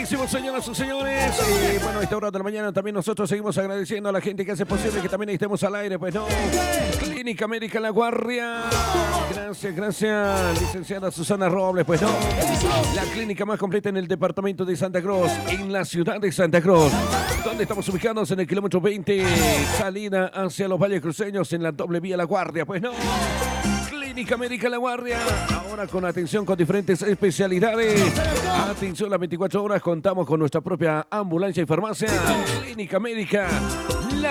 Buenísimo, señoras y señores. Y bueno, a esta hora de la mañana también nosotros seguimos agradeciendo a la gente que hace posible que también estemos al aire. Pues no, Clínica Médica La Guardia. Gracias, licenciada Susana Robles. Pues no, la clínica más completa en el departamento de Santa Cruz, en la ciudad de Santa Cruz, donde estamos ubicados en el kilómetro 20, salida hacia los Valles Cruceños en la doble vía La Guardia. Pues no, Clínica Médica La Guardia, ahora con atención con diferentes especialidades. Atención las 24 horas, contamos con nuestra propia ambulancia y farmacia. Clínica Médica La